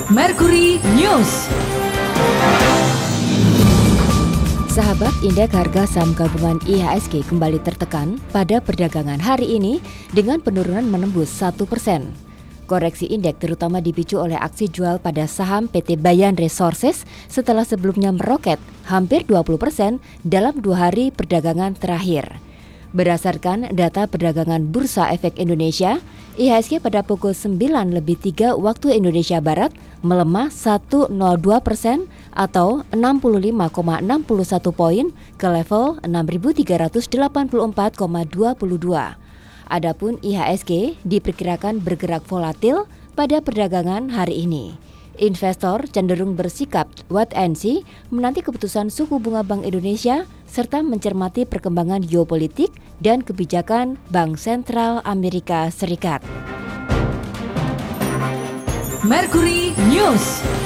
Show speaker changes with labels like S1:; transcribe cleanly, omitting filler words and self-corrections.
S1: Mercury News.
S2: Sahabat, indeks harga saham gabungan IHSG kembali tertekan pada perdagangan hari ini dengan penurunan menembus 1%. Koreksi indeks terutama dipicu oleh aksi jual pada saham PT Bayan Resources setelah sebelumnya meroket hampir 20% dalam 2 hari perdagangan terakhir. Berdasarkan data perdagangan Bursa Efek Indonesia, IHSG pada pukul 9:03 waktu Indonesia Barat melemah 1,02% atau 65,61 poin ke level 6.384,22. Adapun IHSG diperkirakan bergerak volatil pada perdagangan hari ini. Investor cenderung bersikap wait and see menanti keputusan suku bunga Bank Indonesia serta mencermati perkembangan geopolitik dan kebijakan Bank Sentral Amerika Serikat.
S1: Mercury News.